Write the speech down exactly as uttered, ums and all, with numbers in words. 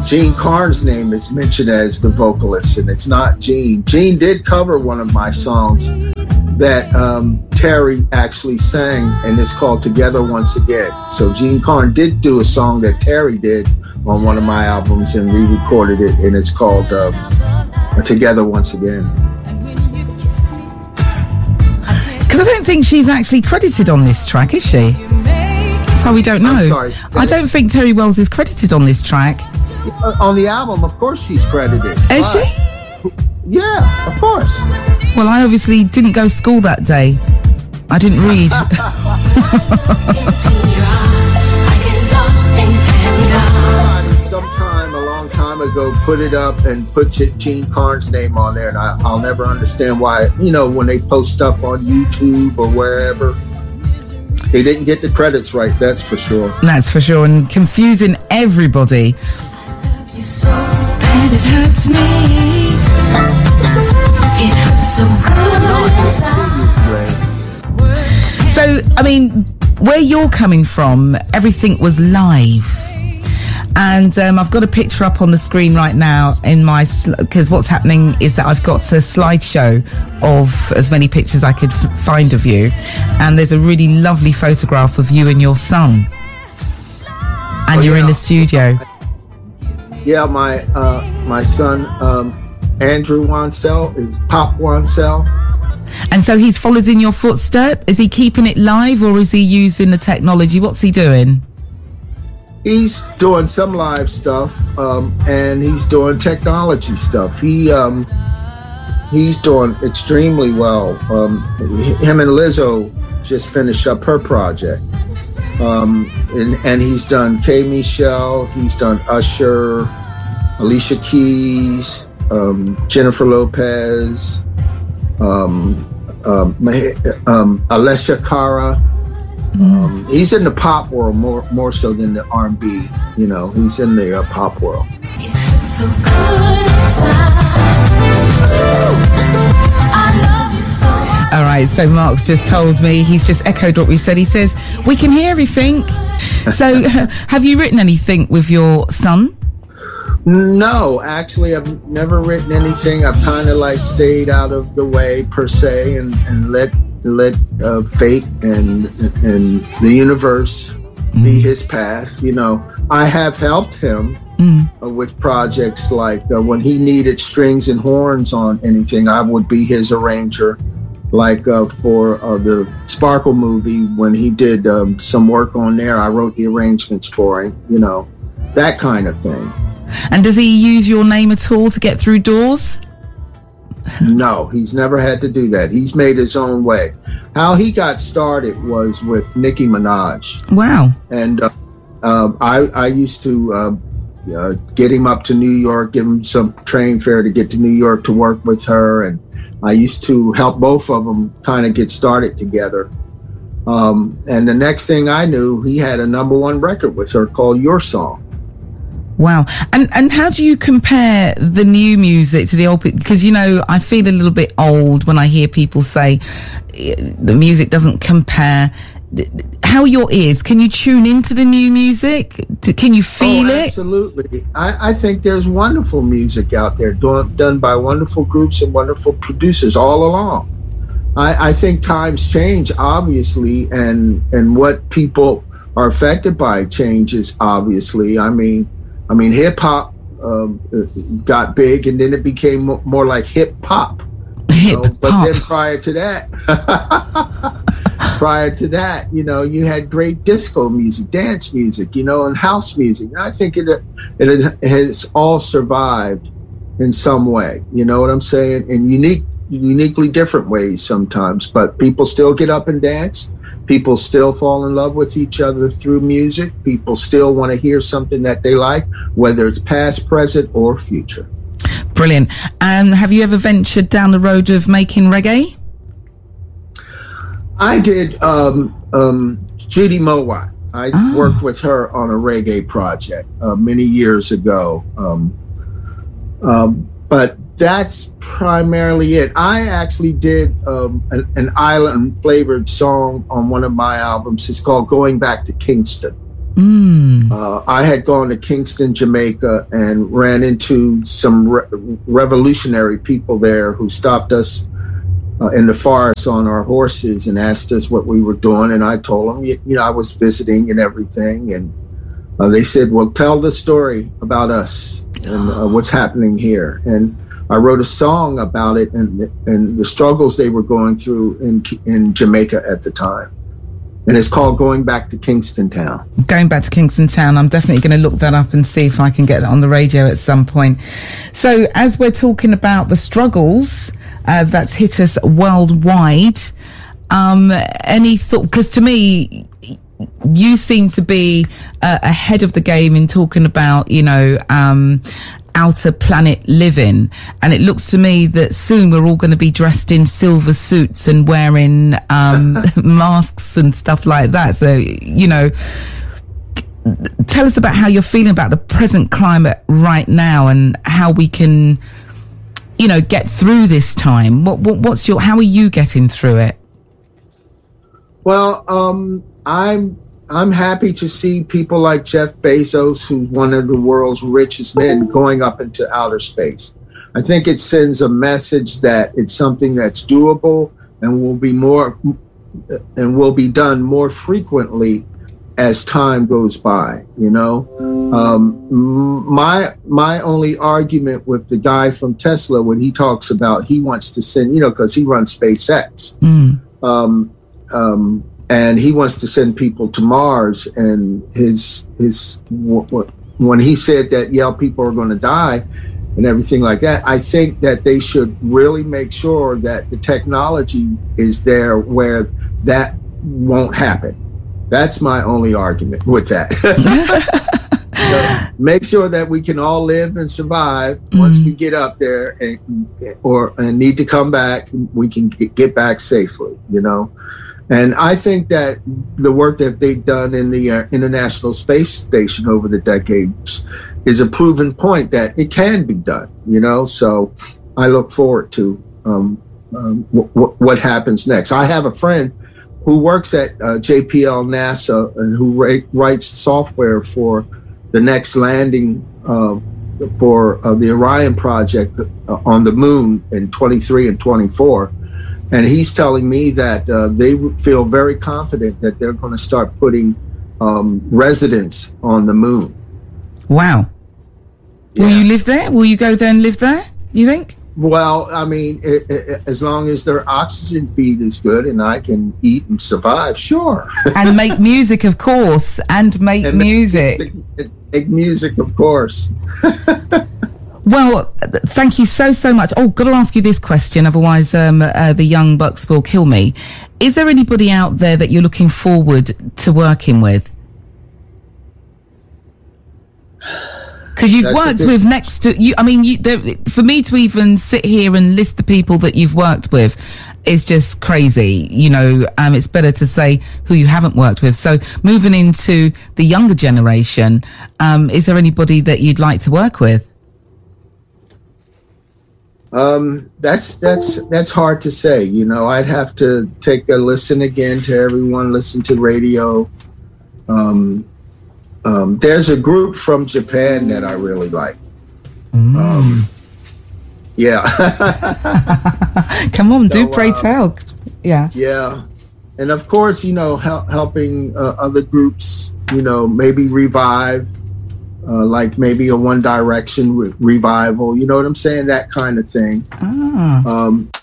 Gene Carnes' name is mentioned as the vocalist, and it's not Gene. Gene did cover one of my songs that um, Terry actually sang, and it's called Together Once Again. So Gene Carnes did do a song that Terry did on one of my albums and re-recorded it, and it's called um, Together Once Again. Because I don't think she's actually credited on this track, is she? So we don't know. I'm sorry. I don't think Terry Wells is credited on this track. Uh, on the album, of course she's credited. Is Why? she? Yeah, of course. Well, I obviously didn't go to school that day. I didn't read. Sometime a long time ago put it up and put Gene Carnes' name on there, and I, I'll never understand why, you know, when they post stuff on YouTube or wherever, they didn't get the credits right, that's for sure. That's for sure, and confusing everybody. So, and it hurts me. It hurts so good. So, I mean, where you're coming from, everything was live. And um, I've got a picture up on the screen right now in my, because sl- what's happening is that I've got a slideshow of as many pictures I could f- find of you. And there's a really lovely photograph of you and your son. And oh, you're yeah. in the studio. Yeah, my uh, my son, um, Andrew Wansell, is Pop Wansell. And so he's followed in your footsteps? Is he keeping it live or is he using the technology? What's he doing? He's doing some live stuff, um, and he's doing technology stuff. He um, he's doing extremely well. Um, him and Lizzo just finished up her project, um, and and he's done K. Michelle, he's done Usher, Alicia Keys, um, Jennifer Lopez, um, um, um, Alessia Cara. Um, he's in the pop world more more so than the R and B. You know, he's in the uh, pop world. So all right, so Mark's just told me, he's just echoed what we said. He says, we can hear everything. So have you written anything with your son? No, actually, I've never written anything. I've kind of like stayed out of the way per se, and, and let let uh, fate and and the universe mm. be his path. You know, I have helped him mm. uh, with projects like uh, when he needed strings and horns on anything, I would be his arranger. Like uh, for uh, the Sparkle movie, when he did um, some work on there, I wrote the arrangements for him. You know, that kind of thing. And does he use your name at all to get through doors? No, he's never had to do that. He's made his own way. How he got started was with Nicki Minaj. Wow. And uh, uh, I, I used to uh, uh, get him up to New York, give him some train fare to get to New York to work with her. And I used to help both of them kind of get started together. Um, and the next thing I knew, he had a number one record with her called Your Song. Wow. And and how do you compare the new music to the old? Because, you know, I feel a little bit old when I hear people say the music doesn't compare. How are your ears? Can you tune into the new music? Can you feel oh, it? Absolutely. I, I think there's wonderful music out there done, done by wonderful groups and wonderful producers all along. I, I think times change, obviously, and and what people are affected by changes, obviously. I mean, I mean, hip hop um, got big, and then it became more like hip hop. Hip know? But hop. then prior to that, prior to that, you know, you had great disco music, dance music, you know, and house music. And I think it it has all survived in some way. You know what I'm saying? In unique, uniquely different ways sometimes. But people still get up and dance. People still fall in love with each other through music. People still want to hear something that they like, whether it's past, present, or future. Brilliant. And have you ever ventured down the road of making reggae? I did. Um, um, Judy Mowat. I oh. worked with her on a reggae project uh, many years ago. Um, um, but that's primarily it. I actually did um, an, an island flavored song on one of my albums. It's called Going Back to Kingston. Mm. Uh, I had gone to Kingston, Jamaica, and ran into some re- revolutionary people there who stopped us uh, in the forest on our horses and asked us what we were doing. And I told them, you, you know, I was visiting and everything. And uh, they said, well, tell the story about us and uh, what's happening here. And I wrote a song about it and and the struggles they were going through in in Jamaica at the time. And it's called Going Back to Kingston Town. Going Back to Kingston Town. I'm definitely going to look that up and see if I can get that on the radio at some point. So as we're talking about the struggles uh, that's hit us worldwide, um, any thought, because to me, you seem to be uh, ahead of the game in talking about, you know, um, outer planet living, and it looks to me that soon we're all going to be dressed in silver suits and wearing um masks and stuff like that. So, you know, tell us about how you're feeling about the present climate right now and how we can, you know, get through this time. What, what what's your how are you getting through it? Well, um I'm I'm happy to see people like Jeff Bezos, who's one of the world's richest men, going up into outer space. I think it sends a message that it's something that's doable and will be more and will be done more frequently as time goes by. You know, um, my my only argument with the guy from Tesla when he talks about he wants to send, you know, because he runs SpaceX. Mm. Um, um, And he wants to send people to Mars. And his his when he said that, yeah, people are going to die and everything like that, I think that they should really make sure that the technology is there where that won't happen. That's my only argument with that. So make sure that we can all live and survive. Mm-hmm. Once we get up there and or and need to come back, we can get back safely, you know. And I think that the work that they've done in the uh, International Space Station over the decades is a proven point that it can be done, you know? So I look forward to um, um, w- w- what happens next. I have a friend who works at uh, J P L NASA and who ra- writes software for the next landing uh, for uh, the Orion project uh, on the moon in twenty-three and twenty-four. And he's telling me that uh, they feel very confident that they're going to start putting um, residents on the moon. Wow. Yeah. Will you live there? Will you go there and live there, you think? Well, I mean, it, it, as long as their oxygen feed is good and I can eat and survive, sure. And make music, of course, and make and music. Make, make music, of course. Well, thank you so, so much. Oh, got to ask you this question, otherwise um, uh, the young bucks will kill me. Is there anybody out there that you're looking forward to working with? Because you've That's worked with next to you. I mean, you, there, for me to even sit here and list the people that you've worked with is just crazy. You know, um, it's better to say who you haven't worked with. So moving into the younger generation, um, is there anybody that you'd like to work with? Um, that's that's that's hard to say. You know, I'd have to take a listen again to everyone, listen to radio. Um, um, there's a group from Japan that I really like. Mm. Um, yeah. Come on, so, do pray uh, tell. Yeah. Yeah. And of course, you know, hel- helping uh, other groups, you know, maybe revive. Uh, like maybe a One Direction re- revival, you know what I'm saying? That kind of thing. Ah. Um,